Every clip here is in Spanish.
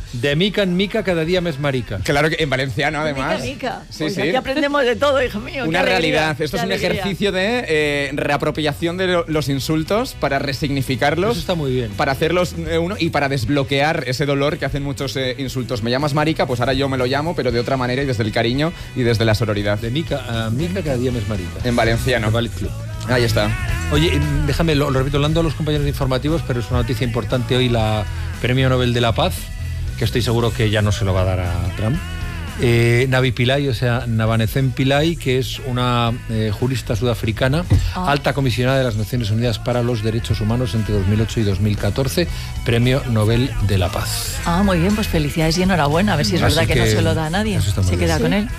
De mica en mica, cada día más marica. Claro que en valenciano, además. Mica. Sí, Pues sí. aquí aprendemos de todo, hijo mío. Una qué realidad. alegría, Esto qué es un alegría. ejercicio de reapropiación de los insultos para resignificarlos. Eso está muy bien. Para hacerlos uno y para desbloquear ese dolor que hacen muchos insultos. Me llamas marica, pues ahora yo me lo llamo, pero de otra manera y desde el cariño y desde la sororidad. De mica a mica, cada día más marica. En valenciano. Valid Club. Ahí está. Oye, déjame, lo repito, hablando a los compañeros informativos, pero es una noticia importante hoy, la Premio Nobel de la Paz, que estoy seguro que ya no se lo va a dar a Trump. Navi Pillay, o sea, Navanethem Pillay, que es una jurista sudafricana, alta comisionada de las Naciones Unidas para los Derechos Humanos entre 2008 y 2014, Premio Nobel de la Paz. Ah, muy bien, pues felicidades y enhorabuena. A ver si es Así verdad que no se lo da a nadie. eso está muy Se bien. queda con él.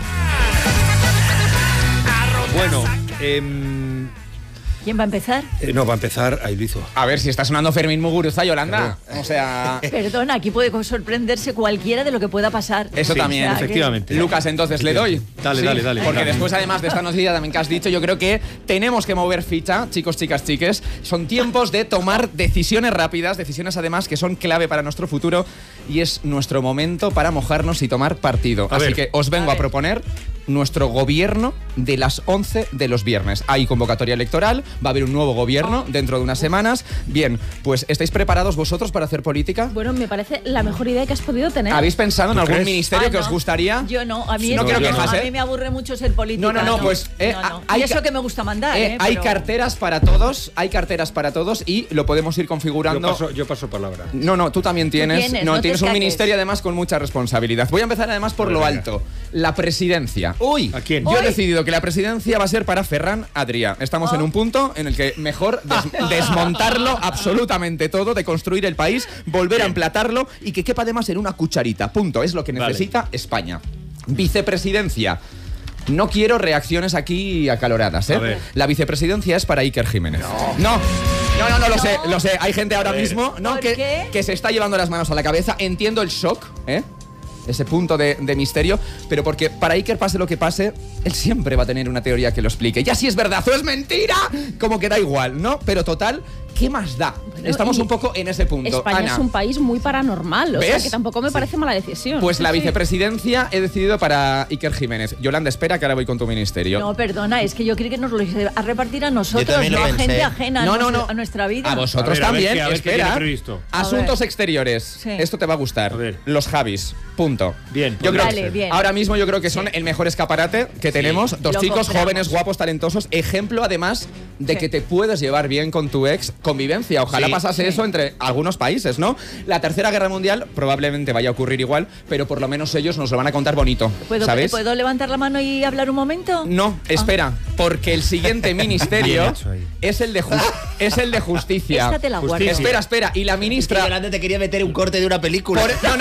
Bueno, ¿Quién va a empezar? no, va a empezar, ahí lo hizo. A ver, si está sonando Fermín Muguruza, Yolanda. O sea... Perdona, aquí puede sorprenderse cualquiera de lo que pueda pasar. Eso Sí, también. O sea, efectivamente. Lucas, entonces, ¿le doy? Dale, dale. Porque Dale. después, además de esta noticia también que has dicho, yo creo que tenemos que mover ficha, chicos, chicas, chiques. Son tiempos de tomar decisiones rápidas, decisiones además que son clave para nuestro futuro y es nuestro momento para mojarnos y tomar partido. Así que os vengo a proponer nuestro gobierno de las 11 de los viernes. Hay convocatoria electoral, va a haber un nuevo gobierno dentro de unas semanas. Bien, pues ¿estáis preparados vosotros para hacer política? Bueno, me parece la mejor idea que has podido tener. ¿Habéis pensado en ¿Tú algún crees? ministerio Ah, que no. os gustaría? Yo no, a mí No quiero quejas, a mí me aburre mucho ser política. No, pues, no. hay Y eso ca- que me gusta mandar, hay pero- carteras para todos, y lo podemos ir configurando. Yo paso palabra. No, tú también tienes. tienes, no, no te tienes un escaques. ministerio además con mucha responsabilidad. Voy a empezar además por lo venga. alto. La presidencia. Uy, ¿A quién? Yo he decidido que la presidencia va a ser para Ferran Adrià. Estamos en un punto en el que mejor desmontarlo absolutamente todo, de construir el país, volver a emplatarlo y que quepa además en una cucharita. Punto. Es lo que necesita España. Vicepresidencia. No quiero reacciones aquí acaloradas, ¿eh? A ver. La vicepresidencia es para Iker Jiménez. No, lo sé. Hay gente ahora mismo ¿Por qué? que se está llevando las manos a la cabeza. Entiendo el shock, ¿eh? Ese punto de misterio, pero porque para Iker pase lo que pase, él siempre va a tener una teoría que lo explique. Ya si es verdad o es mentira, como que da igual, ¿no? Pero total, ¿qué más da? Estamos y un poco en ese punto. España Ana, es un país muy paranormal, o sea ¿ves? que tampoco me parece mala decisión. pues la Sí. vicepresidencia he decidido para Iker Jiménez. Yolanda, espera que ahora voy con tu ministerio. No, perdona, es que yo creo que nos lo iba a repartir a nosotros, también lo no a pensé. gente ajena No, a nuestra vida. A vosotros A ver, también, a ver qué tiene espera. previsto. Asuntos A ver. exteriores. Sí. Esto te va a gustar. A ver. Los Javis. Punto. Bien, Yo creo Vale, que bien. ahora mismo yo creo que son el mejor escaparate que tenemos. Dos Lo chicos compramos. jóvenes, guapos, talentosos. Ejemplo, además, de Sí. que te puedes llevar bien con tu ex. Convivencia. Ojalá Sí. pasase Sí. eso entre algunos países, ¿no? La Tercera Guerra Mundial probablemente vaya a ocurrir igual, pero por lo menos ellos nos lo van a contar bonito. ¿Sabes? ¿Puedo levantar la mano y hablar un momento? No, espera, porque el siguiente ministerio Bien hecho ahí. es el de justicia. Esta te la guardo. Justicia. Espera, y la ministra... Yolanda te quería meter un corte de una película. No.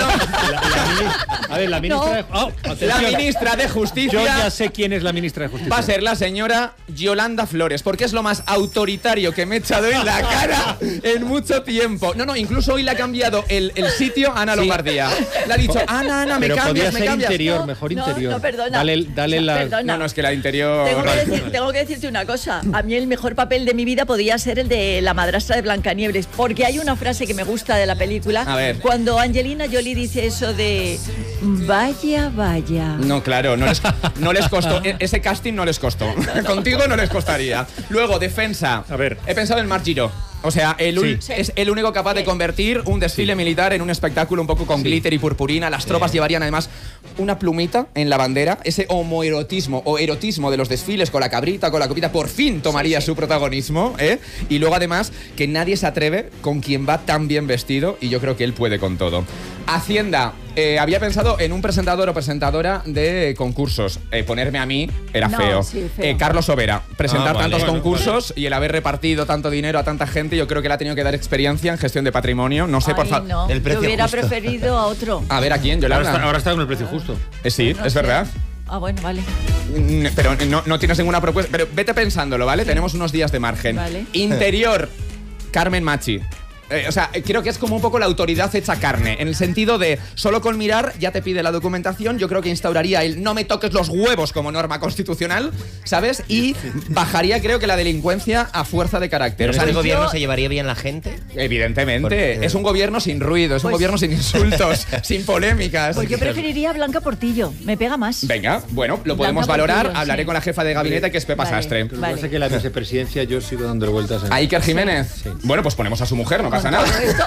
A ver, la ministra de... Oh, La atención. ministra de Yo Justicia ya sé quién es la ministra de Justicia. va a ser la señora Yolanda Flores, porque es lo más autoritario que me he echado en la cara en mucho tiempo. No, incluso hoy le ha cambiado el sitio a Ana Lombardía. Le ha dicho, Ana, me Pero podía cambias, me ser cambias. interior, No, mejor no, interior. no, perdona. Dale la... Perdona. No, es que la interior... Tengo que decirte una cosa. A mí el mejor papel de mi vida podía ser el de la madrastra de Blancanieves, porque hay una frase que me gusta de la película. A ver. Cuando Angelina Jolie dice eso de vaya. No, claro, no les costó. Ese casting no les costó. Contigo no les costaría. Luego, defensa. A ver. He pensado en Marc Giró. O sea, Sí. es el único capaz de convertir un desfile militar en un espectáculo un poco con glitter y purpurina. Las tropas llevarían además una plumita en la bandera. Ese homoerotismo o erotismo de los desfiles con la cabrita, con la copita, por fin tomaría su protagonismo, ¿eh? Y luego además que nadie se atreve con quien va tan bien vestido y yo creo que él puede con todo. Hacienda. Había pensado en un presentador o presentadora de concursos. Ponerme a mí era No, feo. sí, feo. Carlos Overa. Presentar vale, tantos bueno, concursos y el haber repartido tanto dinero a tanta gente, yo creo que le ha tenido que dar experiencia en gestión de patrimonio. No sé, por Ay, favor. no, El precio yo hubiera justo. preferido a otro. A ver, ¿a quién, Yolanda? Ahora está con el precio justo. Sí, No es sé. verdad. Ah, bueno, vale. Pero no tienes ninguna propuesta. Pero vete pensándolo, ¿vale? Tenemos unos días de margen. Vale. Interior, Carmen Machi. O sea, creo que es como un poco la autoridad hecha carne, en el sentido de solo con mirar ya te pide la documentación. Yo creo que instauraría el no me toques los huevos como norma constitucional, ¿sabes? Y bajaría, creo que la delincuencia a fuerza de carácter. ¿Pero o sea, el gobierno se llevaría bien la gente? Evidentemente. Porque- Es un gobierno sin ruido, es un gobierno sin insultos, sin polémicas. Pues yo preferiría a Blanca Portillo, me pega más. Venga, bueno, lo podemos Blanca valorar. Portillo, Hablaré sí. con la jefa de gabinete, que es Pepa Vale. Sastre. Lo que Vale. pasa es que la vicepresidencia yo sigo dando vueltas en... ¿A Iker Jiménez? Sí. Bueno, pues ponemos a su mujer, no pasa nada.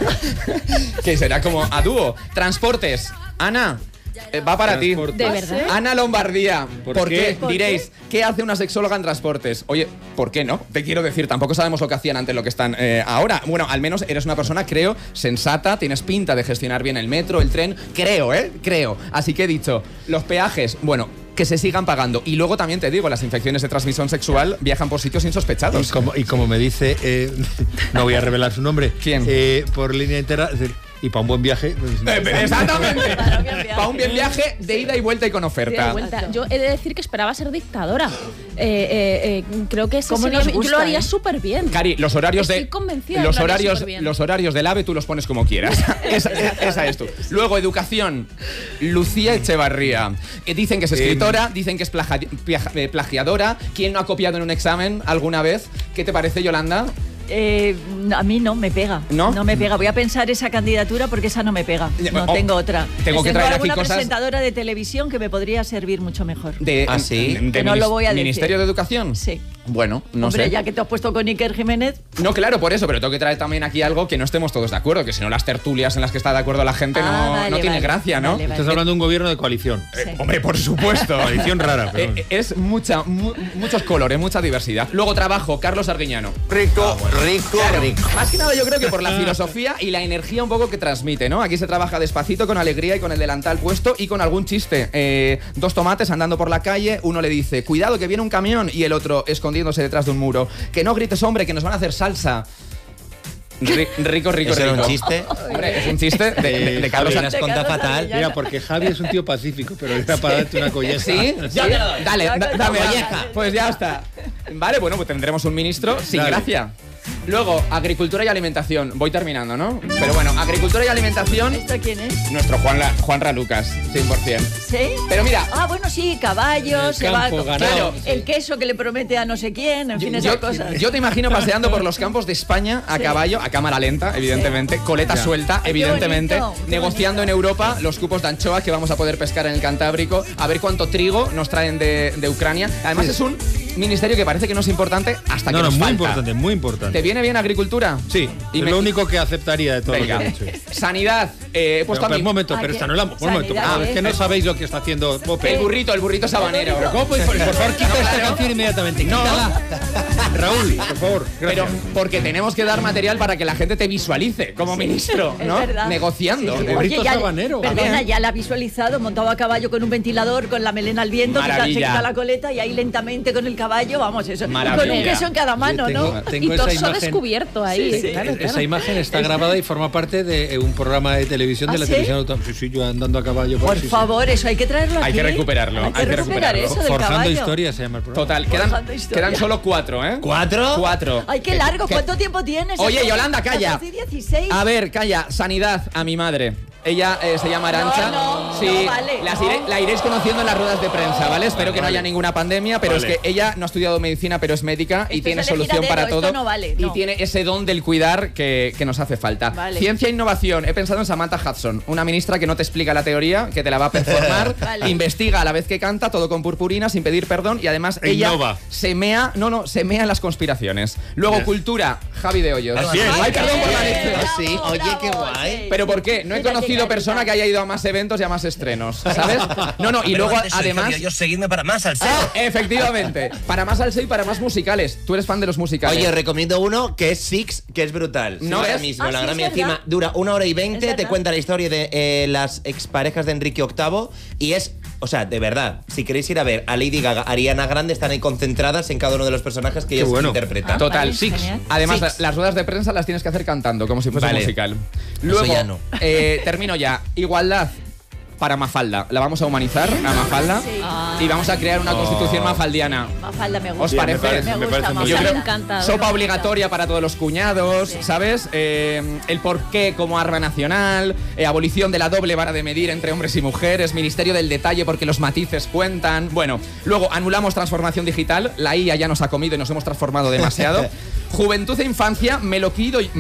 Que será como a dúo. Transportes. Ana, va para ti. Transportes. De verdad. Ana Lombardía. ¿Por qué? ¿Por Diréis, ¿qué hace una sexóloga en transportes? Oye, ¿por qué no? Te quiero decir, tampoco sabemos lo que hacían antes, lo que están ahora. Bueno, al menos eres una persona, creo, sensata, tienes pinta de gestionar bien el metro, el tren. Creo, Creo. Así que he dicho, los peajes, bueno, que se sigan pagando. Y luego también te digo, las infecciones de transmisión sexual viajan por sitios insospechados. Y como me dice, no voy a revelar su nombre. ¿Quién? Por línea entera. Y para un buen viaje. Exactamente. Para un bien viaje. Para un bien viaje de ida y vuelta y con De oferta. vuelta. Yo he de decir que esperaba ser dictadora. Creo que ese ¿Cómo sería, nos yo gusta, lo haría eh? súper bien. Cari, los horarios Estoy de convencida de los que lo haría horarios superbién. los horarios del AVE tú los pones como quieras. esa es tú. Luego educación. Lucía Echevarría. Dicen que es escritora, dicen que es plagiadora. ¿Quién no ha copiado en un examen alguna vez? ¿Qué te parece, Yolanda? A mí no me pega. ¿No? No me pega. Voy a pensar esa candidatura porque esa no me pega. No Oh, tengo otra. tengo que traer aquí alguna cosas- presentadora de televisión que me podría servir mucho mejor. ¿Ah, sí? de No lo voy a decir. ¿Ministerio de Educación? Sí. Bueno, no Hombre, sé. ya que te has puesto con Iker Jiménez, No, claro, por eso, pero tengo que traer también aquí algo que no estemos todos de acuerdo, que si no las tertulias en las que está de acuerdo la gente vale, no tiene vale. gracia, ¿no? Vale, vale. Estás hablando de un gobierno de coalición. Sí. Hombre, por supuesto. Coalición rara, pero... Es muchos colores, mucha diversidad. Luego trabajo, Carlos Arguiñano. Rico, Claro, rico. más que nada yo creo que por la filosofía y la energía un poco que transmite, ¿no? Aquí se trabaja despacito, con alegría y con el delantal puesto y con algún chiste. Dos tomates andando por la calle, uno le dice, cuidado que viene un camión, y el otro escondiéndose detrás de un muro. Que no grites, hombre, que nos van a hacer salsa. Rico. ¿Eso era un chiste? Hombre, es un chiste de Carlos Javier, Arguiñano. has contado fatal. Mira, porque Javi es un tío pacífico, pero era para darte una colleja. ¿Sí? Ya te la doy. Dale, Ya, dame colleja. Pues ya está. Vale, bueno, pues tendremos un ministro sin Dale. gracia. Luego, agricultura y alimentación. Voy terminando, ¿no? Pero bueno, agricultura y alimentación, ¿esto quién es? nuestro Juanra Lucas, 100%. ¿Sí? Pero mira, Ah, bueno, sí, caballos, El campo, se va- ganado. el queso que le promete a no sé quién, en fin, esas cosas. yo te imagino paseando por los campos de España a Sí. caballo, a cámara lenta, evidentemente, coleta Ya. suelta, Ay, qué evidentemente, bonito, qué negociando en Europa los cupos de anchoa que vamos a poder pescar en el Cantábrico, a ver cuánto trigo nos traen de Ucrania. Además, es un ministerio que parece que no es lo hasta que No, nos muy falta. importante, muy importante. ¿Te viene bien agricultura? Sí, Y es me- lo único que aceptaría de todo Venga. lo que he dicho. Sanidad. He puesto Pero, a mi- un momento, pero ¿qué? esta no es la... Un momento, Sanidad, es que no sabéis lo que está haciendo Pope. El burrito sabanero. El burrito. ¿Cómo? Por favor, quita esta claro. canción inmediatamente. No. Quítala. Raúl, por favor. Pero Gracias. porque tenemos que dar material para que la gente te visualice como ministro, Es ¿no? verdad. Negociando. Sí, sí. Burrito ya, sabanero. Perdona, También. ya la ha visualizado, montado a caballo con un ventilador, con la melena al viento, se Maravilla. quita la coleta y ahí lentamente con el caballo, vamos, eso. Y Maravilla. con un queso en cada mano, Tengo- ¿no? tengo Y esa torso imagen. descubierto ahí. Sí, sí. Claro, claro. Esa imagen está grabada y forma parte de un programa de televisión ¿Ah, de la sí? televisión autonómica. Sí, yo andando a caballo. Por sí, sí. favor, eso hay que traerlo aquí. Hay que recuperarlo, Hay que recuperar eso del Forjando caballo. historia se llama el programa. Total, Forjando historia. quedan solo 4, ¿eh? ¿4? 4. Ay, qué largo, ¿cuánto tiempo tienes? Oye, Yolanda, calla. 14 y 16. A ver, calla. Sanidad a mi madre. Ella se llama Arantxa. No, sí, no vale, no. la iréis conociendo en las ruedas de prensa, ¿vale? Espero que no vale. haya ninguna pandemia, pero Vale. es que ella no ha estudiado medicina, pero es médica y Esto tiene es elegir solución a para dedo, todo. esto no vale, Y no. tiene ese don del cuidar que nos hace falta. Vale. Ciencia e innovación. He pensado en Samantha Hudson, una ministra que no te explica la teoría, que te la va a performar, Vale. investiga a la vez que canta, todo con purpurina, sin pedir perdón, y además E ella innova. se mea en las conspiraciones. Luego, Bien. cultura, Javi de Hoyos. Así es. Ay, perdón por la leche. Ah, sí, Bravo, oye, qué bravo, guay. sí. Pero ¿por qué? No he Mira, conocido llega, persona llega. que haya ido a más eventos y a más estrenos, ¿sabes? No, y luego además... Yo seguidme para más al Efectivamente, para más salseo y para más musicales. Tú eres fan de los musicales. Oye, os recomiendo uno que es Six, que es brutal. ¿No ahora ves? mismo, Ah, la sí, gran es y encima verdad. dura 1 hora y Es 20, te verdad. cuenta la historia de las exparejas de Enrique VIII y es, o sea, de verdad, si queréis ir a ver a Lady Gaga, Ariana Grande, están ahí concentradas en cada uno de los personajes que ellas bueno. interpretan. Total, Vale, Six. genial. Además, Six. las ruedas de prensa las tienes que hacer cantando, como si fuese Vale. musical. Luego, ya no. termino ya. Igualdad para Mafalda. La vamos a humanizar a Mafalda. Ah, y vamos a crear una constitución mafaldiana. Mafalda me gusta. ¿Os parece? Me gusta. muy Yo bien. creo Me encanta. sopa obligatoria para todos los cuñados, ¿sabes? El porqué como arma nacional, abolición de la doble vara de medir entre hombres y mujeres, ministerio del detalle porque los matices cuentan. Bueno, luego anulamos transformación digital, la IA ya nos ha comido y nos hemos transformado demasiado. Juventud e infancia, me lo quedo yo.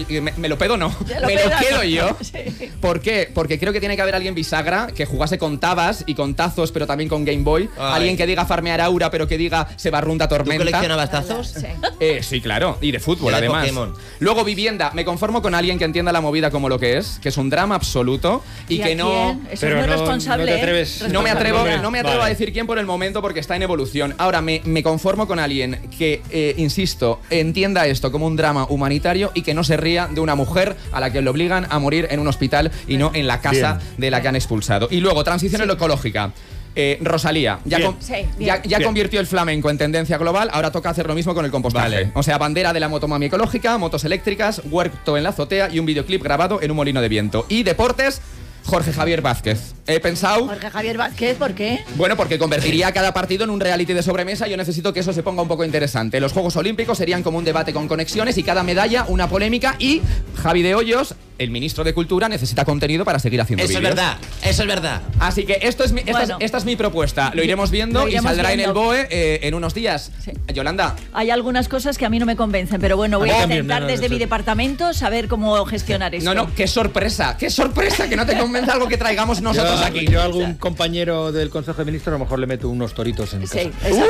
Sí. ¿Por qué? Porque creo que tiene que haber alguien bisagra que jugase con tabas y con tazos, pero también con Game Boy. Ay. Alguien que diga farmear aura, pero que diga se barrunda ¿Tú tormenta. coleccionabas tazos? Sí. Sí, claro, y de fútbol Yo de además. Pokémon. Luego vivienda, me conformo con alguien que entienda la movida como lo que es un drama absoluto y ¿Y que a no... quién? Eso Pero es muy no responsable. te atreves- ¿eh? No me atrevo Vale. a decir quién por el momento porque está en evolución. Ahora me conformo con alguien que, insisto, entienda esto como un drama humanitario y que no se ría de una mujer a la que le obligan a morir en un hospital y no en la casa de la que han expulsado. Y luego, transición ecológica. Rosalía, ya, Bien. Sí, bien. ya Bien. convirtió el flamenco en tendencia global, ahora toca hacer lo mismo con el compostaje. Vale. O sea, bandera de la motomami ecológica, motos eléctricas, huerto en la azotea y un videoclip grabado en un molino de viento. Y deportes, Jorge Javier Vázquez. He pensado... Jorge Javier Vázquez, ¿por qué? Bueno, porque convertiría cada partido en un reality de sobremesa. Yo necesito que eso se ponga un poco interesante. Los Juegos Olímpicos serían como un debate con conexiones y cada medalla una polémica. Y Javi de Hoyos, el ministro de Cultura, necesita contenido para seguir haciendo Eso es vídeos. verdad, eso es verdad. Así que esta Bueno. es mi propuesta. Lo iremos viendo Lo iremos y saldrá viendo. en el BOE en unos días. Sí. Yolanda. Hay algunas cosas que a mí no me convencen, pero bueno, voy A mí a también, intentar no, no, desde eso- mi departamento saber cómo gestionar esto. No, qué sorpresa que no te convence algo que traigamos nosotros Yo, aquí. yo a algún compañero del Consejo de Ministros a lo mejor le meto unos toritos en casa. Sí, exacto.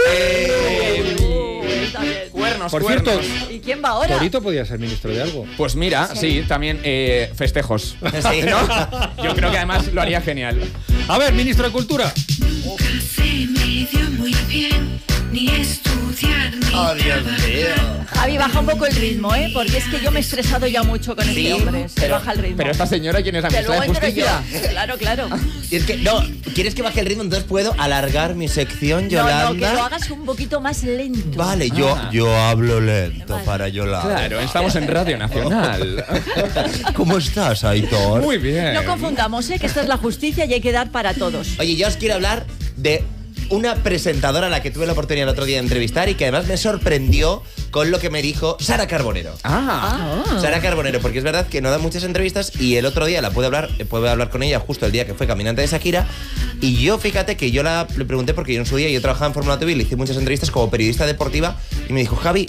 Está bien. Cuernos, Por cuernos. cierto, ¿Y quién va ahora? Torito podía ser ministro de algo. Pues mira, sí, también festejos. Sí. ¿No? Yo creo que además lo haría genial. A ver, ministro de Cultura. Se me dio muy bien ni estudiar ni trabajar. Javi, baja un poco el ritmo, ¿eh? Porque es que yo me he estresado ya mucho con Sí, este hombre. Se pero- baja el ritmo. Pero esta señora, ¿quién es la Que ministra de luego entro Justicia? yo. Claro, claro. Y es que, no, ¿quieres que baje el ritmo? Entonces puedo alargar mi sección, Yolanda. No, que lo hagas un poquito más lento. Vale, yo hablo lento Vale. para Yolanda. Claro, estamos en Radio Nacional. ¿Cómo estás, Aitor? Muy bien. No confundamos, ¿eh? Que esta es la justicia y hay que dar para todos. Oye, yo os quiero hablar de una presentadora a la que tuve la oportunidad el otro día de entrevistar y que además me sorprendió con lo que me dijo Sara Carbonero. Sara Carbonero, porque es verdad que no da muchas entrevistas y el otro día pude hablar con ella justo el día que fue caminante de Shakira y yo, fíjate que yo le pregunté porque yo en su día yo trabajaba en Fórmula TV y le hice muchas entrevistas como periodista deportiva y me dijo, Javi,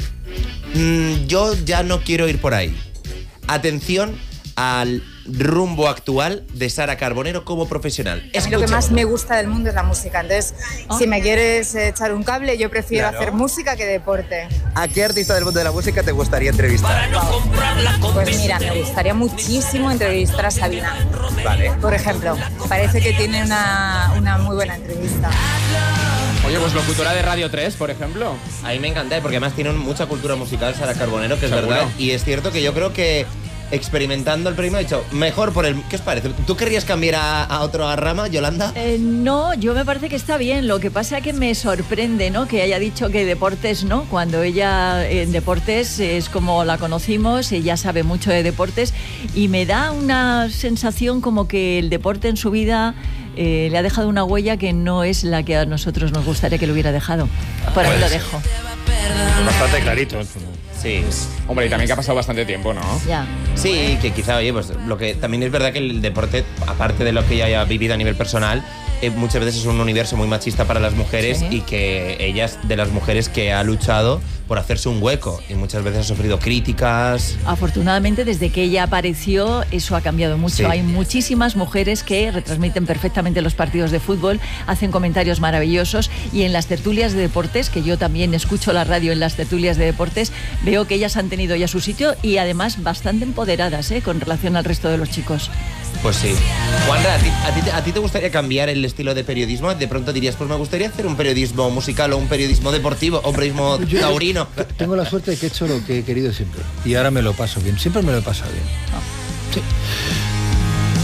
yo ya no quiero ir por ahí. Atención al rumbo actual de Sara Carbonero como profesional. A mí lo que Escucha. más me gusta del mundo es la música. Entonces, si me quieres echar un cable, yo prefiero Claro. hacer música que deporte. ¿A qué artista del mundo de la música te gustaría entrevistar? Pues mira, me gustaría muchísimo entrevistar a Sabina. Vale. Por ejemplo, parece que tiene una muy buena entrevista. Oye, pues locutora de Radio 3, por ejemplo. A mí me encanta, porque además tiene mucha cultura musical Sara Carbonero, que es Seguro. verdad. Y es cierto que yo creo que experimentando el premio he dicho, mejor por el... ¿Qué os parece? ¿Tú querrías cambiar a otra rama, Yolanda? No, yo me parece que está bien. Lo que pasa es que me sorprende, ¿no? Que haya dicho que deportes, ¿no? Cuando ella en deportes es como la conocimos, ella sabe mucho de deportes y me da una sensación como que el deporte en su vida le ha dejado una huella que no es la que a nosotros nos gustaría que le hubiera dejado. Por ahí lo dejo. Bastante clarito. Sí. Hombre, y también que ha pasado bastante tiempo, ¿no? Ya. Sí, que quizá, oye, pues lo que también es verdad que el deporte, aparte de lo que ella haya vivido a nivel personal, muchas veces es un universo muy machista para las mujeres Sí. y que ella es de las mujeres que ha luchado por hacerse un hueco y muchas veces ha sufrido críticas. Afortunadamente, desde que ella apareció, eso ha cambiado mucho. Sí. Hay muchísimas mujeres que retransmiten perfectamente los partidos de fútbol, hacen comentarios maravillosos y en las tertulias de deportes, que yo también escucho la radio en las tertulias de deportes, veo que ellas han tenido ya su sitio y además bastante empoderadas con relación al resto de los chicos. Pues sí. Juanra, ¿a ti te gustaría cambiar el estilo de periodismo? De pronto dirías, pues me gustaría hacer un periodismo musical o un periodismo deportivo o un periodismo taurino. Tengo la suerte de que he hecho lo que he querido siempre. Y ahora me lo paso bien. Siempre me lo he pasado bien. Sí.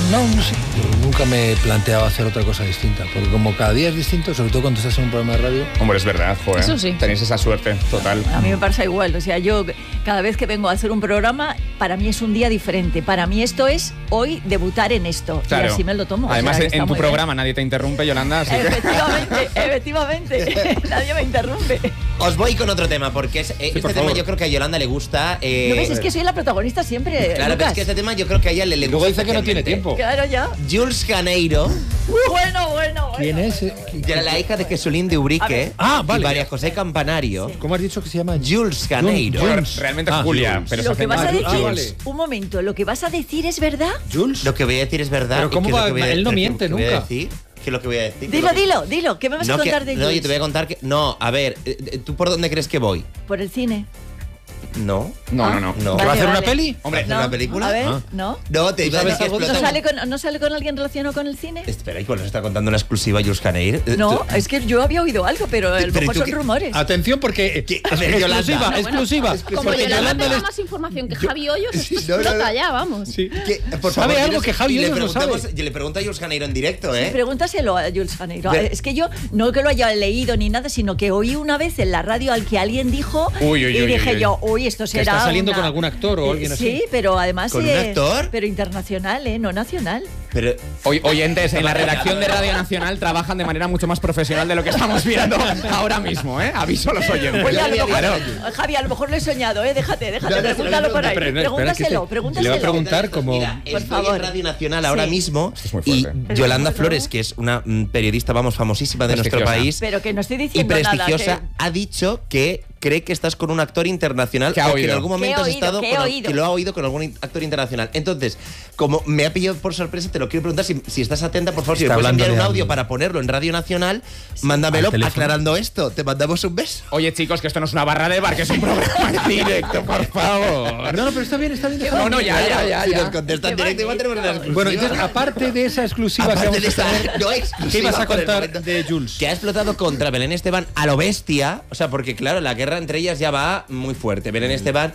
No sé. Yo nunca me he planteado hacer otra cosa distinta, porque como cada día es distinto, sobre todo cuando estás en un programa de radio. Hombre, es verdad, joder. Eso sí. Tenéis esa suerte, total. A mí me pasa igual, o sea, yo cada vez que vengo a hacer un programa, para mí es un día diferente. Para mí esto es hoy debutar en esto. Claro. Y así me lo tomo. Además, o sea, que en está tu muy programa nadie te interrumpe, Yolanda, así que... Efectivamente. Nadie me interrumpe. Os voy con otro tema, porque este tema yo creo que a Yolanda le gusta. ¿No ves? Es que soy la protagonista siempre, Claro, pero es que este tema yo creo que a ella le gusta. Luego dice que no tiene tiempo. Claro, ya. Jules Janeiro. Bueno. ¿Quién es? Era la hija de Jesulín de Ubrique vale. y María José Campanario. Sí. ¿Cómo has dicho que se llama? Jules Janeiro. Realmente es Julia, Jules. pero Lo se que hace vas a mal. decir, vale. un momento, lo que vas a decir es verdad. ¿Jules? Lo que voy a decir es verdad. Pero ¿cómo ¿Y qué es lo va? que voy a- Él no qué- miente qué voy a nunca. decir? ¿Qué es lo que voy a decir? Dilo. ¿Qué me vas a contar de No, Jules? yo te voy a contar que... No, a ver, ¿tú por dónde crees que voy? Por el cine. No. No. No. ¿Que va a hacer una peli? Hombre, ¿hacer No, una película? A ver, Ah. ¿no? No, te iba a ¿Tú decir que sabes algo de explota... ¿No sale con alguien relacionado con el cine? Espera, ¿y cuál nos está contando una exclusiva Jules Janeiro? No, es que yo había oído algo, pero a lo Pero mejor ¿tú son qué? rumores. Atención, porque... A ver, Yolanda. exclusiva. Como Porque Yolanda tenga les- más información que Javi Hoyos, esto No, no, explota no. ya, vamos. Sí. Por ¿Sabe favor, algo dinos- que Javi y le Hoyos no preguntamos- sabe? Yo le pregunto a Jules Janeiro en directo, ¿eh? Pregúntaselo a Jules Janeiro. Ve- Es que yo no que lo haya leído ni nada, sino que oí una vez en la radio al que alguien dijo Uy, y dije yo, uy, esto Que será está saliendo una- con algún actor o alguien así. Sí, pero además ¿Con un actor? pero internacional, no nacional. Pero... Oyentes, en la redacción de Radio Nacional trabajan de manera mucho más profesional de lo que estamos viendo ahora mismo, ¿eh? Aviso a los oyentes. Oye, a lo mejor, Claro. Javi, a lo mejor lo he soñado, déjate, No, no, pregúntalo no, por ahí. pero no, espera, Pregúntaselo, que pregúntaselo. le va a preguntar como... Mira, Por estoy favor. en Radio Nacional ahora Sí. mismo Esto es muy y fuerte. Yolanda Pero Flores, bueno. que es una periodista, vamos, famosísima de nuestro Prestigiosa. país Pero que no estoy y diciendo nada. prestigiosa, que- ha dicho que cree que estás con un actor internacional ¿Qué ha o que oído? en algún momento ¿Qué he has oído? estado ¿Qué he con, oído? que lo ha oído con algún actor internacional. Entonces, como me ha pillado por sorpresa, te lo quiero preguntar si estás atenta, por favor, si me Está puedes hablando enviar un de audio alguien. para ponerlo en Radio Nacional, mándamelo Al teléfono. aclarando esto. Te mandamos un beso. Oye, chicos, que esto no es una barra de bar, que es un programa en directo, por favor. No, pero está bien. No, ya. Si nos contestan Qué directo, igual tenemos una exclusiva. Bueno, entonces, aparte de esa exclusiva que Aparte vamos de a esa tener, no exclusiva ¿qué ibas a por el contar momento, de Jules? que ha explotado contra Belén Esteban a lo bestia, o sea, porque claro, la guerra entre ellas ya va muy fuerte. Belén Esteban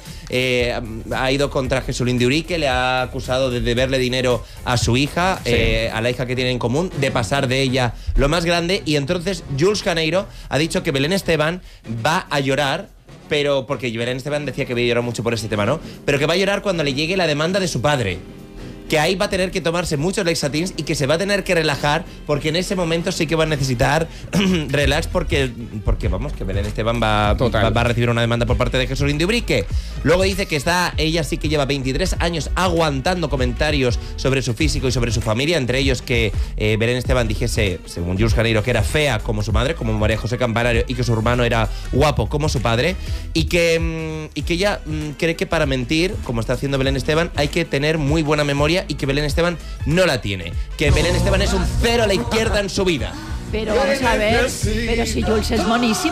ha ido contra Jesulín de Ubrique, le ha acusado de deberle dinero a su hija, a la hija que tienen en común, de pasar de ella lo más grande, y entonces Jules Janeiro ha dicho que Belén Esteban va a llorar, pero porque Belén Esteban decía que había llorado mucho por ese tema, ¿no? Pero que va a llorar cuando le llegue la demanda de su padre. Que ahí va a tener que tomarse muchos Lexatins y que se va a tener que relajar, porque en ese momento sí que va a necesitar relax, porque vamos, que Belén Esteban va a recibir una demanda por parte de Jesulín de Ubrique. Luego dice que ella sí que lleva 23 años aguantando comentarios sobre su físico y sobre su familia, entre ellos que Belén Esteban dijese, según Jules Janeiro, que era fea como su madre, como María José Campanario, y que su hermano era guapo como su padre, y que ella cree que para mentir, como está haciendo Belén Esteban, hay que tener muy buena memoria, y que Belén Esteban no la tiene. Que Belén Esteban es un cero a la izquierda en su vida. Pero vamos a ver, pero si Jules es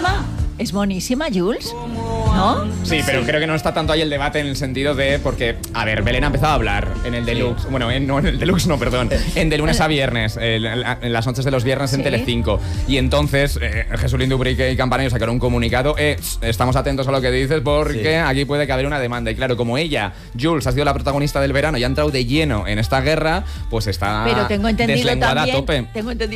monísima, Jules, ¿no? Sí, pero creo que no está tanto ahí el debate en el sentido de, porque, a ver, Belén ha empezado a hablar en el Deluxe, bueno, no en el Deluxe, no, perdón, en de lunes a viernes, en las noches de los viernes en Sí. Telecinco, y entonces Jesulín de Ubrique y Campanario sacaron un comunicado, estamos atentos a lo que dices porque aquí puede caber una demanda, y claro, como ella, Jules, ha sido la protagonista del verano y ha entrado de lleno en esta guerra, pues está Pero tengo entendido deslenguada también, a tope.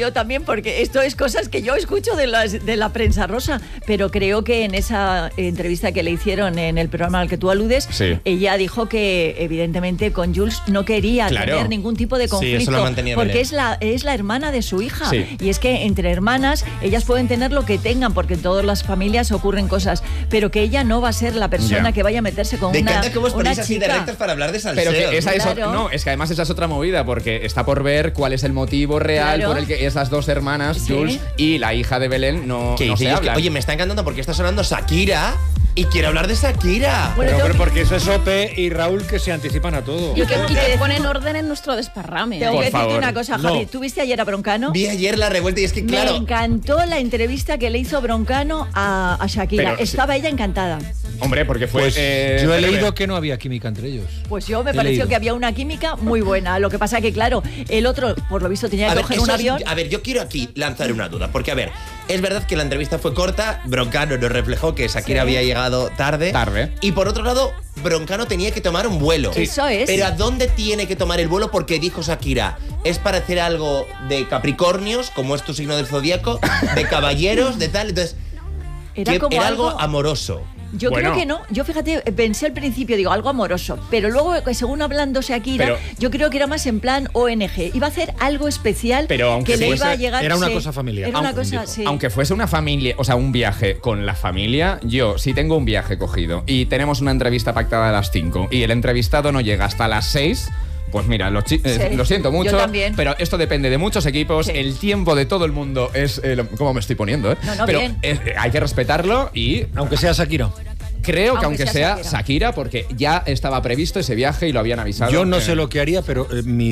porque esto es cosas que yo escucho de la prensa rosa, pero creo que en esa entrevista que le hicieron en el programa al que tú aludes, Sí. ella dijo que evidentemente con Jules no quería Claro. tener ningún tipo de Sí, conflicto, eso lo mantenía porque Belén. es la hermana de su hija, Sí. y es que entre hermanas ellas pueden tener lo que tengan, porque en todas las familias ocurren cosas, pero que ella no va a ser la persona Ya. que vaya a meterse con Me una encanta cómo os una ponéis así de chica. rectos para hablar de salseo. Pero que esa es Claro. no, es que además esa es otra movida, porque está por ver cuál es el motivo real Claro. por el que esas dos hermanas, Sí. Jules y la hija de Belén, no Que dice, se y es que, hablan. oye, me está encantando porque está sonando Shakira y quiero hablar de Shakira. Bueno, Pero, tengo que- porque eso es Ope y Raúl que se anticipan a todo. Y que ponen orden en nuestro desparrame. Tengo Por que decirte favor. una cosa, No. Javi. ¿Tú viste ayer a Broncano? Vi ayer la revuelta y es que, claro, Me encantó la entrevista que le hizo Broncano a Shakira. Pero, Estaba ella encantada. Hombre, porque fue... Pues yo he leído que no había química entre ellos. Pues yo me pareció que había una química muy buena. Lo que pasa que, claro, el otro, por lo visto, tenía que coger un avión. A ver, yo quiero aquí lanzar una duda, porque, a ver, es verdad que la entrevista fue corta, Broncano nos reflejó que Shakira había llegado tarde. Y por otro lado, Broncano tenía que tomar un vuelo. Eso es. Pero ¿a dónde tiene que tomar el vuelo? Porque dijo Shakira, es para hacer algo de Capricornios, como es tu signo del zodíaco, de caballeros, de tal. Entonces, era algo amoroso. Yo creo que no. Yo, fíjate, pensé al principio, digo, algo amoroso. Pero luego, según hablando Shakira, yo creo que era más en plan ONG. Iba a hacer algo especial pero que le iba a llegar. Era una cosa familiar. Era una cosa, sí. Aunque fuese una familia, o sea, un viaje con la familia, yo, si tengo un viaje cogido y tenemos una entrevista pactada a las 5 y el entrevistado no llega hasta las 6... Pues mira, lo siento mucho, pero esto depende de muchos equipos. El tiempo de todo el mundo es... ¿Cómo me estoy poniendo? Pero hay que respetarlo y... Aunque sea Shakira. Creo que aunque sea Shakira, porque ya estaba previsto ese viaje y lo habían avisado. Yo no sé lo que haría, pero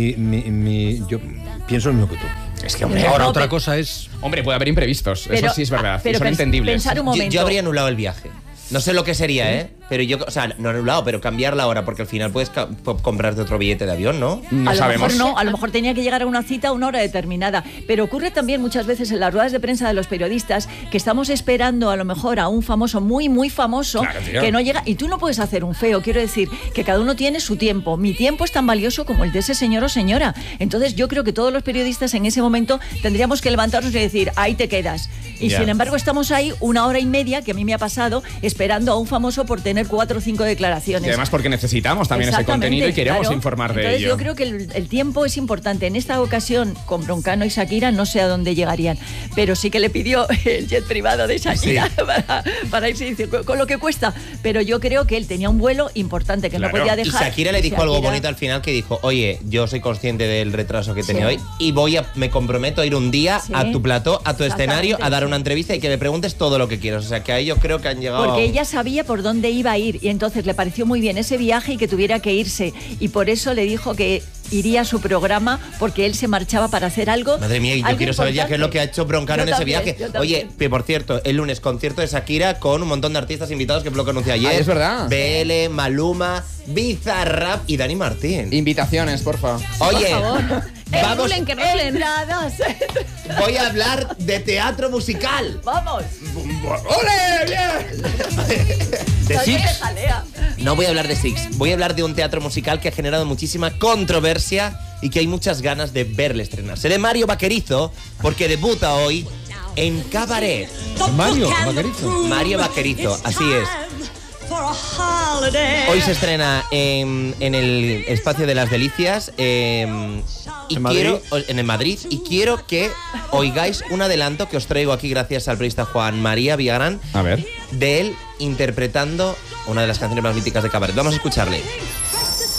yo pienso lo mismo que tú. Es que, hombre, ahora otra cosa es... Hombre, puede haber imprevistos, eso sí es verdad, y son entendibles. Pensar un momento. Yo habría anulado el viaje. No sé lo que sería, pero yo, o sea, no anulado, pero cambiar la hora, porque al final puedes comprarte otro billete de avión, ¿no? No sabemos. A lo mejor tenía que llegar a una cita a una hora determinada. Pero ocurre también muchas veces en las ruedas de prensa de los periodistas que estamos esperando a lo mejor a un famoso muy, muy famoso que no llega. Y tú no puedes hacer un feo. Quiero decir que cada uno tiene su tiempo. Mi tiempo es tan valioso como el de ese señor o señora. Entonces yo creo que todos los periodistas en ese momento tendríamos que levantarnos y decir, ahí te quedas. Y sin embargo estamos ahí 1 hora y media, que a mí me ha pasado, esperando a un famoso por tener 4 o 5 declaraciones. Y además porque necesitamos también ese contenido y queremos informar de Entonces, ello. Yo creo que el tiempo es importante. En esta ocasión, con Broncano y Shakira, no sé a dónde llegarían, pero sí que le pidió el jet privado de Shakira para irse, con lo que cuesta. Pero yo creo que él tenía un vuelo importante que no podía dejar. Y Shakira le dijo algo bonito al final, que dijo, oye, yo soy consciente del retraso que tenía hoy y me comprometo a ir un día a tu plató, a tu escenario, a dar una entrevista y que me preguntes todo lo que quieras. O sea, que ahí yo creo que han llegado... Porque ella sabía por dónde iba a ir y entonces le pareció muy bien ese viaje y que tuviera que irse. Y por eso le dijo que iría a su programa porque él se marchaba para hacer algo. Madre mía, y yo quiero saber ya qué es lo que ha hecho Broncano en ese viaje. Oye, que por cierto, el lunes concierto de Shakira con un montón de artistas invitados que lo conocí ayer. Es verdad. BL, Maluma, Bizarrap y Dani Martín. Invitaciones, porfa. Oye, vamos. Que rulen. Voy a hablar de teatro musical. ¡Vamos! ¡Ole! ¡Bien! ¿De Six? No voy a hablar de Six. Voy a hablar de un teatro musical que ha generado muchísima controversia y que hay muchas ganas de verle estrenarse. De Mario Vaquerizo, porque debuta hoy en Cabaret. Mario Vaquerizo, así es. Hoy se estrena en el Espacio de las Delicias en Madrid, y quiero que oigáis un adelanto que os traigo aquí gracias al periodista Juan María Villagrán, a ver, de él interpretando una de las canciones más míticas de Cabaret. Vamos a escucharle.